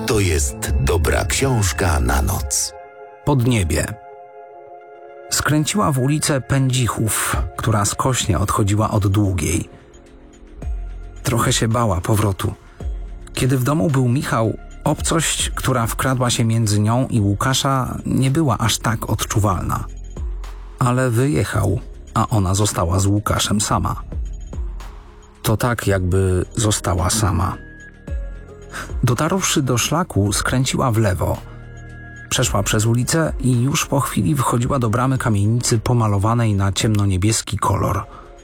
To jest dobra książka na noc. Podniebie. Skręciła w ulicę Pędzichów, która skośnie odchodziła od Długiej. Trochę się bała powrotu. Kiedy w domu był Michał, obcość, która wkradła się między nią i Łukasza, nie była aż tak odczuwalna. Ale wyjechał, a ona została z Łukaszem sama. To tak, jakby została sama. Dotarłszy do szlaku, skręciła w lewo. Przeszła przez ulicę i już po chwili wychodziła do bramy kamienicy pomalowanej na ciemnoniebieski kolor.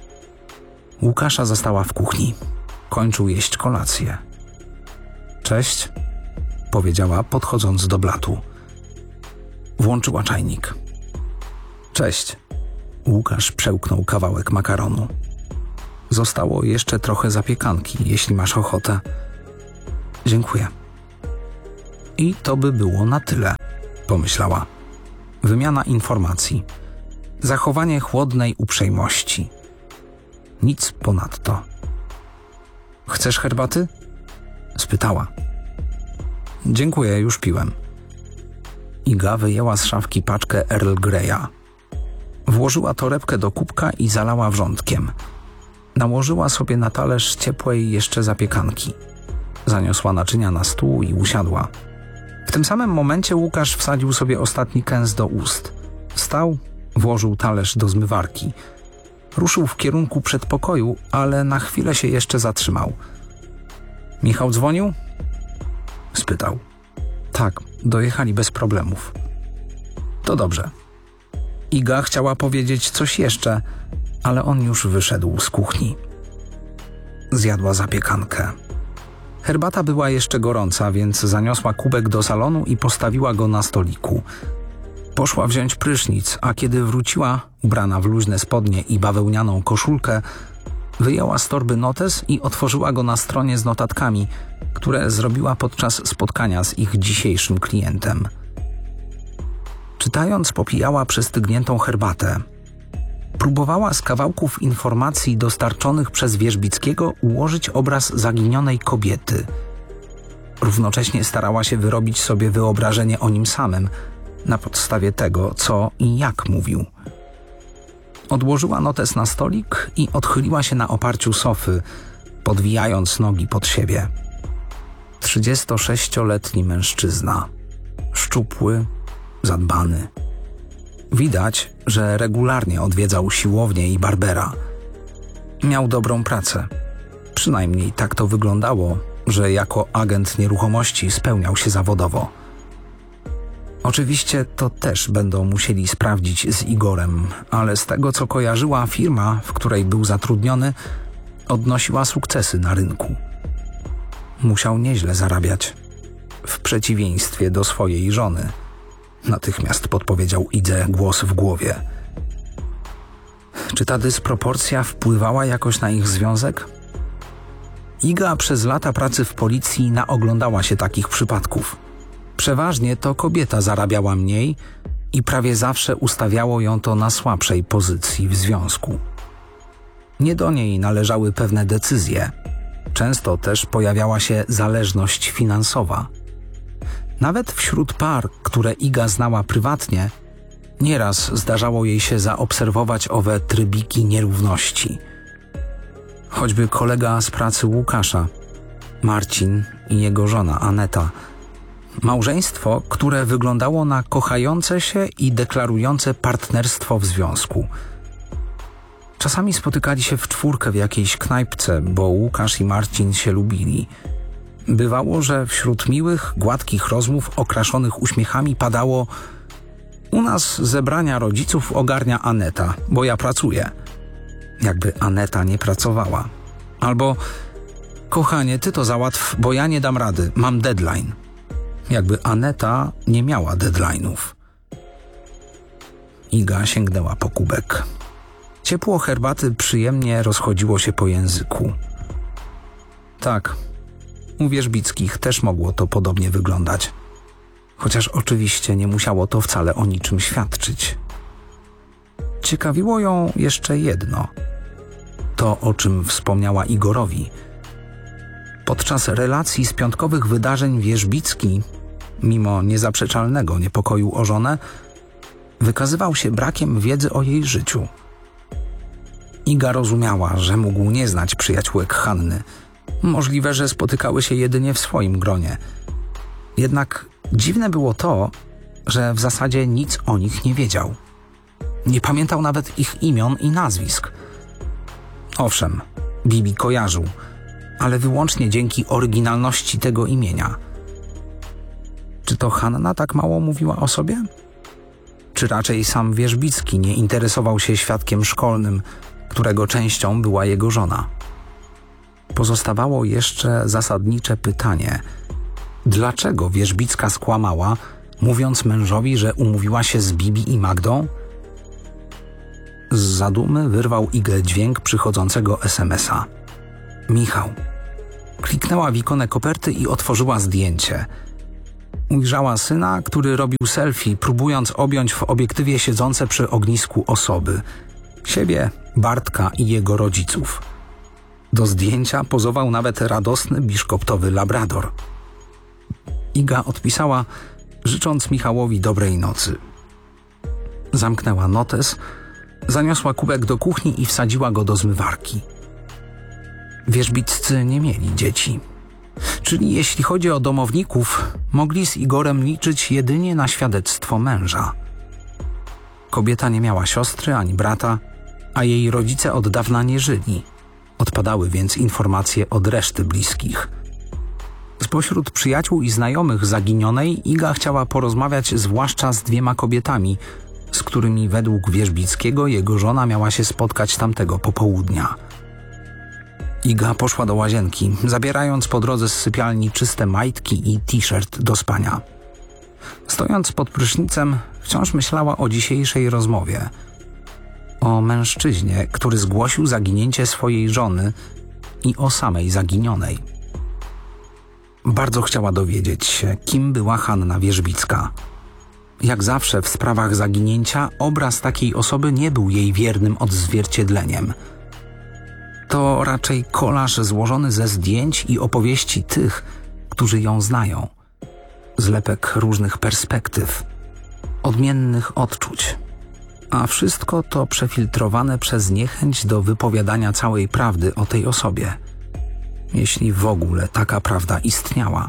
Łukasza zastała w kuchni. Kończył jeść kolację. Cześć, powiedziała, podchodząc do blatu. Włączyła czajnik. Cześć. Łukasz przełknął kawałek makaronu. Zostało jeszcze trochę zapiekanki, jeśli masz ochotę. Dziękuję. I to by było na tyle, pomyślała. Wymiana informacji. Zachowanie chłodnej uprzejmości. Nic ponadto. Chcesz herbaty? Spytała. Dziękuję, już piłem. Iga wyjęła z szafki paczkę Earl Greya. Włożyła torebkę do kubka i zalała wrzątkiem. Nałożyła sobie na talerz ciepłej jeszcze zapiekanki. Zaniosła naczynia na stół i usiadła. W tym samym momencie Łukasz wsadził sobie ostatni kęs do ust. Wstał, włożył talerz do zmywarki. Ruszył w kierunku przedpokoju, ale na chwilę się jeszcze zatrzymał. Michał dzwonił? Spytał. Tak, dojechali bez problemów. To dobrze. Iga chciała powiedzieć coś jeszcze, ale on już wyszedł z kuchni. Zjadła zapiekankę. Herbata była jeszcze gorąca, więc zaniosła kubek do salonu i postawiła go na stoliku. Poszła wziąć prysznic, a kiedy wróciła, ubrana w luźne spodnie i bawełnianą koszulkę, wyjęła z torby notes i otworzyła go na stronie z notatkami, które zrobiła podczas spotkania z ich dzisiejszym klientem. Czytając, popijała przestygniętą herbatę. Próbowała z kawałków informacji dostarczonych przez Wierzbickiego ułożyć obraz zaginionej kobiety. Równocześnie starała się wyrobić sobie wyobrażenie o nim samym, na podstawie tego, co i jak mówił. Odłożyła notes na stolik i odchyliła się na oparciu sofy, podwijając nogi pod siebie. 36-letni mężczyzna. Szczupły, zadbany. Widać, że regularnie odwiedzał siłownię i barbera. Miał dobrą pracę. Przynajmniej tak to wyglądało, że jako agent nieruchomości spełniał się zawodowo. Oczywiście to też będą musieli sprawdzić z Igorem, ale z tego, co kojarzyła, firma, w której był zatrudniony, odnosiła sukcesy na rynku. Musiał nieźle zarabiać. W przeciwieństwie do swojej żony. Natychmiast podpowiedział Idze głos w głowie. Czy ta dysproporcja wpływała jakoś na ich związek? Iga przez lata pracy w policji naoglądała się takich przypadków. Przeważnie to kobieta zarabiała mniej i prawie zawsze ustawiało ją to na słabszej pozycji w związku. Nie do niej należały pewne decyzje. Często też pojawiała się zależność finansowa. Nawet wśród par, które Iga znała prywatnie, nieraz zdarzało jej się zaobserwować owe trybiki nierówności. Choćby kolega z pracy Łukasza, Marcin i jego żona Aneta. Małżeństwo, które wyglądało na kochające się i deklarujące partnerstwo w związku. Czasami spotykali się w czwórkę w jakiejś knajpce, bo Łukasz i Marcin się lubili. Bywało, że wśród miłych, gładkich rozmów okraszonych uśmiechami padało: u nas zebrania rodziców ogarnia Aneta, bo ja pracuję. Jakby Aneta nie pracowała. Albo: kochanie, ty to załatw, bo ja nie dam rady, mam deadline. Jakby Aneta nie miała deadline'ów. Iga sięgnęła po kubek. Ciepło herbaty przyjemnie rozchodziło się po języku. Tak, u Wierzbickich też mogło to podobnie wyglądać. Chociaż oczywiście nie musiało to wcale o niczym świadczyć. Ciekawiło ją jeszcze jedno. To, o czym wspomniała Igorowi. Podczas relacji z piątkowych wydarzeń Wierzbicki, mimo niezaprzeczalnego niepokoju o żonę, wykazywał się brakiem wiedzy o jej życiu. Iga rozumiała, że mógł nie znać przyjaciółek Hanny. Możliwe, że spotykały się jedynie w swoim gronie. Jednak dziwne było to, że w zasadzie nic o nich nie wiedział. Nie pamiętał nawet ich imion i nazwisk. Owszem, Bibi kojarzył, ale wyłącznie dzięki oryginalności tego imienia. Czy to Hanna tak mało mówiła o sobie? Czy raczej sam Wierzbicki nie interesował się świadkiem szkolnym, którego częścią była jego żona? Pozostawało jeszcze zasadnicze pytanie: dlaczego Wierzbicka skłamała, mówiąc mężowi, że umówiła się z Bibi i Magdą? Z zadumy wyrwał Igę dźwięk przychodzącego SMS-a. Michał. Kliknęła w ikonę koperty i otworzyła zdjęcie. Ujrzała syna, który robił selfie, próbując objąć w obiektywie siedzące przy ognisku osoby. Siebie, Bartka i jego rodziców. Do zdjęcia pozował nawet radosny biszkoptowy labrador. Iga odpisała, życząc Michałowi dobrej nocy. Zamknęła notes, zaniosła kubek do kuchni i wsadziła go do zmywarki. Wierzbiccy nie mieli dzieci. Czyli jeśli chodzi o domowników, mogli z Igorem liczyć jedynie na świadectwo męża. Kobieta nie miała siostry ani brata, a jej rodzice od dawna nie żyli. Odpadały więc informacje od reszty bliskich. Spośród przyjaciół i znajomych zaginionej Iga chciała porozmawiać zwłaszcza z 2 kobietami, z którymi według Wierzbickiego jego żona miała się spotkać tamtego popołudnia. Iga poszła do łazienki, zabierając po drodze z sypialni czyste majtki i t-shirt do spania. Stojąc pod prysznicem, wciąż myślała o dzisiejszej rozmowie. O mężczyźnie, który zgłosił zaginięcie swojej żony i o samej zaginionej. Bardzo chciała dowiedzieć się, kim była Hanna Wierzbicka. Jak zawsze w sprawach zaginięcia obraz takiej osoby nie był jej wiernym odzwierciedleniem. To raczej kolaż złożony ze zdjęć i opowieści tych, którzy ją znają. Zlepek różnych perspektyw, odmiennych odczuć. A wszystko to przefiltrowane przez niechęć do wypowiadania całej prawdy o tej osobie. Jeśli w ogóle taka prawda istniała.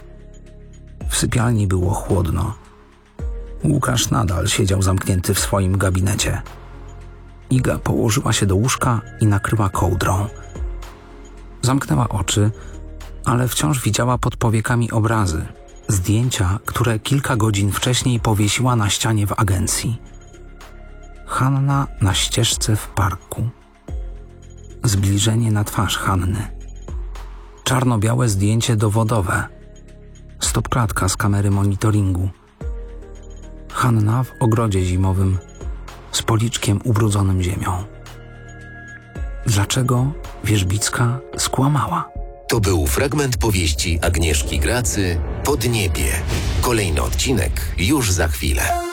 W sypialni było chłodno. Łukasz nadal siedział zamknięty w swoim gabinecie. Iga położyła się do łóżka i nakryła kołdrą. Zamknęła oczy, ale wciąż widziała pod powiekami obrazy, zdjęcia, które kilka godzin wcześniej powiesiła na ścianie w agencji. Hanna na ścieżce w parku. Zbliżenie na twarz Hanny. Czarno-białe zdjęcie dowodowe. Stopklatka z kamery monitoringu. Hanna w ogrodzie zimowym z policzkiem ubrudzonym ziemią. Dlaczego Wierzbicka skłamała? To był fragment powieści Agnieszki Gracy Podniebie. Kolejny odcinek już za chwilę.